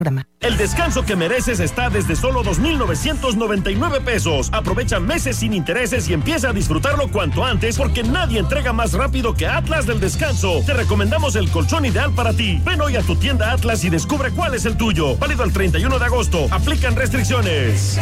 El descanso que mereces está desde solo 2,999 pesos. Aprovecha meses sin intereses y empieza a disfrutarlo cuanto antes porque nadie entrega más rápido que Atlas del Descanso. Te recomendamos el colchón ideal para ti. Ven hoy a tu tienda Atlas y descubre cuál es el tuyo. Válido el 31 de agosto. Aplican restricciones.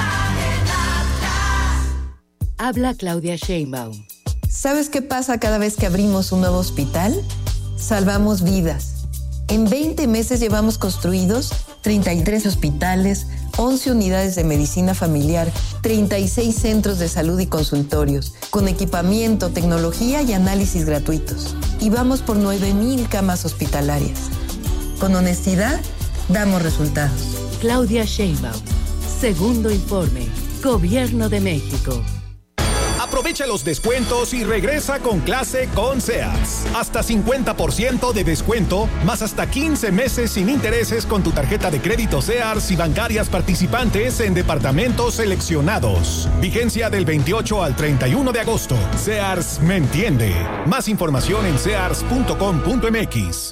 Habla Claudia Sheinbaum. ¿Sabes qué pasa cada vez que abrimos un nuevo hospital? Salvamos vidas. En 20 meses llevamos construidos 33 hospitales, 11 unidades de medicina familiar, 36 centros de salud y consultorios, con equipamiento, tecnología y análisis gratuitos. Y vamos por 9,000 camas hospitalarias. Con honestidad, damos resultados. Claudia Sheinbaum. Segundo informe. Gobierno de México. Aprovecha los descuentos y regresa con clase con Sears. Hasta 50% de descuento, más hasta 15 meses sin intereses con tu tarjeta de crédito Sears y bancarias participantes en departamentos seleccionados. Vigencia del 28 al 31 de agosto. Sears me entiende. Más información en sears.com.mx.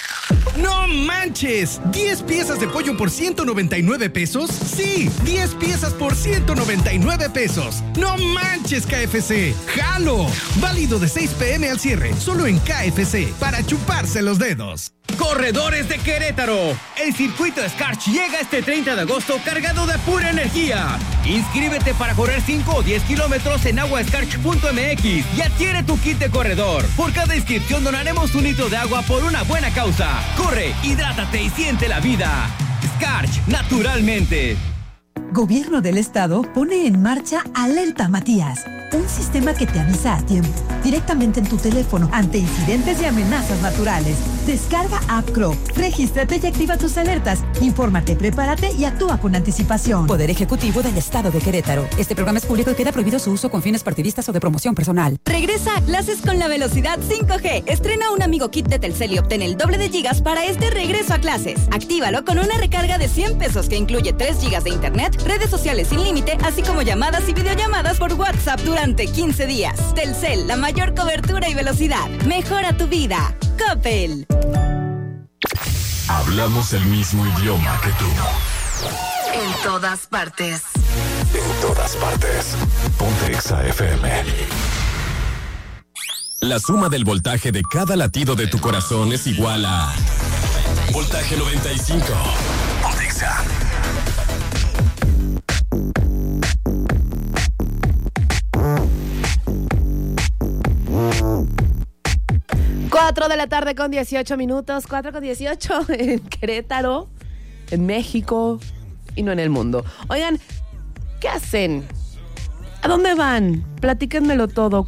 ¡No manches! ¿10 piezas de pollo por 199 pesos? ¡Sí! 10 piezas por 199 pesos. ¡No manches, KFC! ¡Jalo! Válido de 6 p.m. al cierre, solo en KFC, para chuparse los dedos. Corredores de Querétaro. El circuito Scarch llega este 30 de agosto cargado de pura energía. Inscríbete para correr 5 o 10 kilómetros en aguascarch.mx y adquiere tu kit de corredor. Por cada inscripción donaremos 1 litro de agua por una buena causa. Corre, hidrátate y siente la vida. Scarch, naturalmente. Gobierno del Estado pone en marcha Alerta Matías, un sistema que te avisa a tiempo, directamente en tu teléfono, ante incidentes y amenazas naturales. Descarga App Crow, regístrate y activa tus alertas. Infórmate, prepárate y actúa con anticipación. Poder Ejecutivo del Estado de Querétaro. Este programa es público y queda prohibido su uso con fines partidistas o de promoción personal. Regresa a clases con la velocidad 5G. Estrena un amigo kit de Telcel y obtén el doble de gigas para este regreso a clases. Actívalo con una recarga de 100 pesos que incluye 3 gigas de internet, redes sociales sin límite, así como llamadas y videollamadas por WhatsApp durante 15 días. Telcel, la mayor cobertura y velocidad. Mejora tu vida. Coppel. Hablamos el mismo idioma que tú. En todas partes. En todas partes. Ponte Exa FM. La suma del voltaje de cada latido de tu corazón es igual a voltaje 95. Ponte Exa. 4 de la tarde con 18 minutos, 4:18 en Querétaro, en México y no en el mundo. Oigan, ¿qué hacen? ¿A dónde van? Platíquenmelo todo.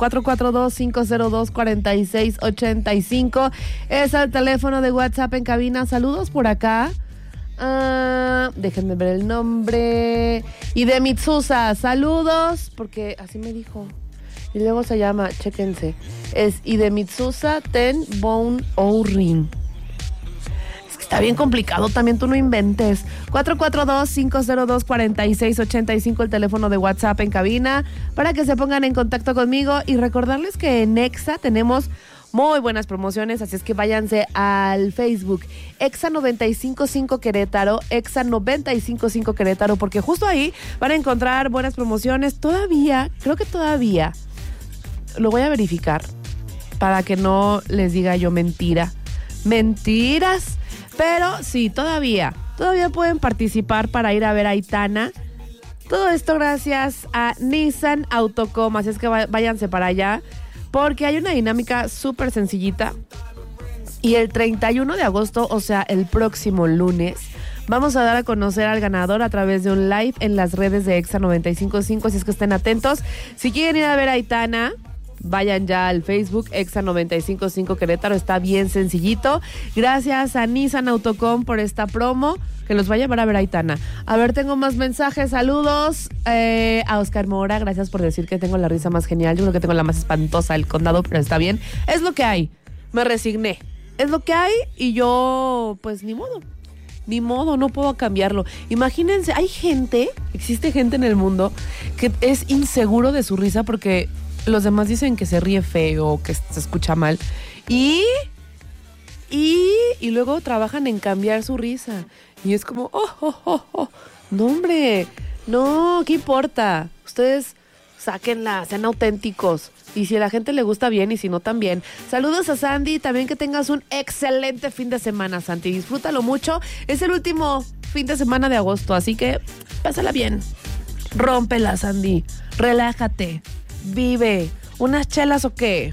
442-502-4685 es el teléfono de WhatsApp en cabina. Saludos por acá. Déjenme ver el nombre. Y de Mitsusa, saludos, porque así me dijo. Y luego se llama, chéquense, es Idemitsusa Ten Bone O-Ring. Es que está bien complicado, también tú no inventes. 442-502-4685, el teléfono de WhatsApp en cabina, para que se pongan en contacto conmigo. Y recordarles que en Exa tenemos muy buenas promociones, así es que váyanse al Facebook Exa 955 Querétaro, Exa 955 Querétaro, porque justo ahí van a encontrar buenas promociones. Todavía, creo que todavía, lo voy a verificar para que no les diga yo mentiras, pero sí, todavía pueden participar para ir a ver a Aitana. Todo esto gracias a Nissan Autocom, así es que váyanse para allá, porque hay una dinámica súper sencillita. Y el 31 de agosto, o sea, el próximo lunes, vamos a dar a conocer al ganador a través de un live en las redes de Exa 955, así es que estén atentos. Si quieren ir a ver a Aitana, vayan ya al Facebook Exa 955 Querétaro, está bien sencillito. Gracias a Nissan Autocom por esta promo que los va a llevar a ver a Aitana. A ver, tengo más mensajes. Saludos a Oscar Mora, gracias por decir que tengo la risa más genial. Yo creo que tengo la más espantosa del condado, pero está bien. Es lo que hay, me resigné. Es lo que hay y yo, pues ni modo, no puedo cambiarlo. Imagínense, existe gente en el mundo que es inseguro de su risa porque los demás dicen que se ríe feo, que se escucha mal. Y Y luego trabajan en cambiar su risa. Y es como, no, hombre, no, ¿qué importa? Ustedes sáquenla, sean auténticos. Y si a la gente le gusta bien y si no también. Saludos a Sandy, también que tengas un excelente fin de semana, Sandy. Disfrútalo mucho. Es el último fin de semana de agosto, así que pásala bien. Rómpela, Sandy. Relájate. Vive. ¿Unas chelas o qué?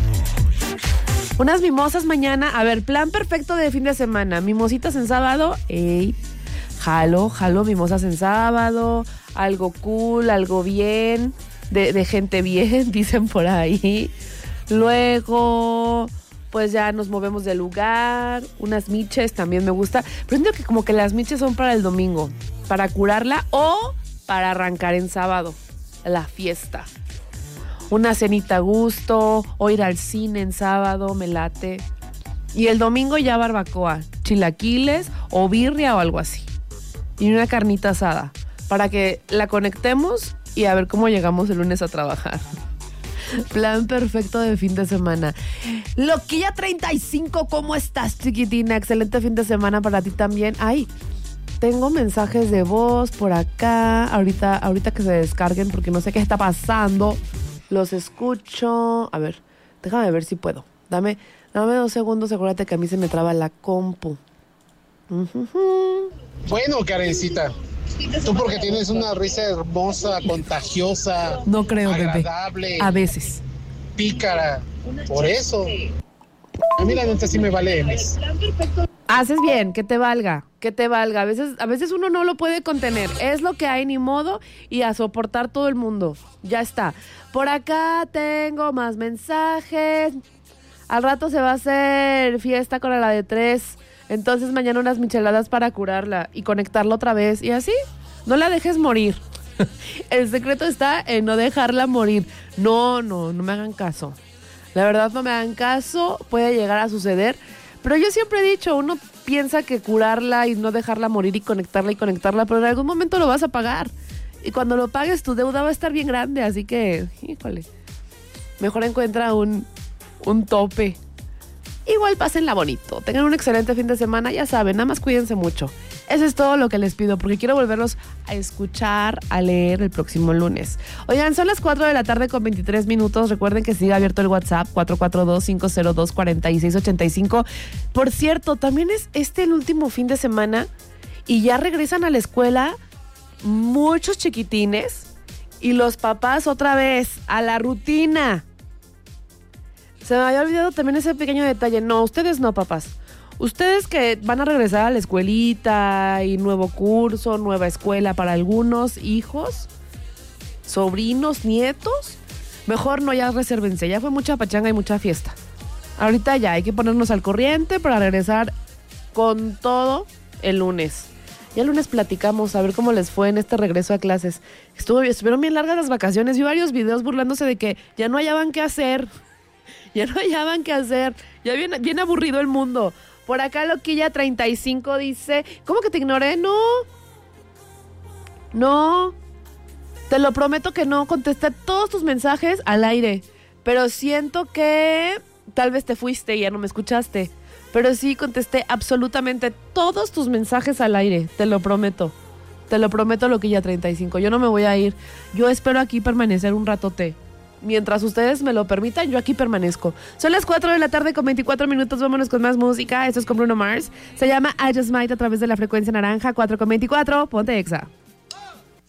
Unas mimosas mañana. A ver, plan perfecto de fin de semana. Mimositas en sábado. Ey, jalo mimosas en sábado. Algo cool, algo bien. De gente bien, dicen por ahí. Luego, pues ya nos movemos de lugar. Unas miches también me gusta. Pero siento que como que las miches son para el domingo. Para curarla o para arrancar en sábado. La fiesta. Una cenita a gusto, o ir al cine en sábado, me late. Y el domingo ya barbacoa, chilaquiles o birria o algo así. Y una carnita asada, para que la conectemos y a ver cómo llegamos el lunes a trabajar. Plan perfecto de fin de semana. Loquilla 35, ¿cómo estás, chiquitina? Excelente fin de semana para ti también. Ay, tengo mensajes de voz por acá. Ahorita que se descarguen porque no sé qué está pasando. Los escucho. A ver, déjame ver si puedo. Dame 2 segundos. Acuérdate que a mí se me traba la compu. Bueno, Karencita, tú porque tienes una risa hermosa, contagiosa. No creo, agradable, bebé. A veces. Pícara. Por eso. A mí la neta sí me vale M's. Haces bien, que te valga. A veces uno no lo puede contener. Es lo que hay, ni modo, y a soportar todo el mundo. Ya está. Por acá tengo más mensajes. Al rato se va a hacer fiesta con la de 3. Entonces mañana unas micheladas para curarla y conectarla otra vez. Y así, no la dejes morir. El secreto está en no dejarla morir. No me hagan caso. La verdad, no me hagan caso. Puede llegar a suceder. Pero yo siempre he dicho, uno piensa que curarla y no dejarla morir y conectarla, pero en algún momento lo vas a pagar. Y cuando lo pagues, tu deuda va a estar bien grande. Así que, híjole, mejor encuentra un tope. Igual pásenla bonito. Tengan un excelente fin de semana. Ya saben, nada más cuídense mucho. Eso es todo lo que les pido, porque quiero volverlos a escuchar, a leer el próximo lunes. Oigan, son las 4 de la tarde con 23 minutos. Recuerden que sigue abierto el WhatsApp 442-502-4685. Por cierto, también es el último fin de semana y ya regresan a la escuela muchos chiquitines y los papás otra vez a la rutina. Se me había olvidado también ese pequeño detalle. No, ustedes no, papás. Ustedes que van a regresar a la escuelita y nuevo curso, nueva escuela para algunos hijos, sobrinos, nietos, mejor no, ya resérvense. Ya fue mucha pachanga y mucha fiesta. Ahorita ya hay que ponernos al corriente para regresar con todo el lunes. Ya el lunes platicamos a ver cómo les fue en este regreso a clases. Estuvieron bien largas las vacaciones. Vi varios videos burlándose de que ya no hallaban qué hacer. Ya bien aburrido el mundo. Por acá Loquilla 35 dice, ¿cómo que te ignoré? No, te lo prometo que no, contesté todos tus mensajes al aire, pero siento que tal vez te fuiste y ya no me escuchaste, pero sí contesté absolutamente todos tus mensajes al aire, te lo prometo, Loquilla 35, yo no me voy a ir, yo espero aquí permanecer un ratote. Mientras ustedes me lo permitan, yo aquí permanezco. Son las 4 de la tarde con 24 minutos. Vámonos con más música. Esto es con Bruno Mars. Se llama I Just Might a través de la frecuencia naranja 4 con 24. Ponte Exa.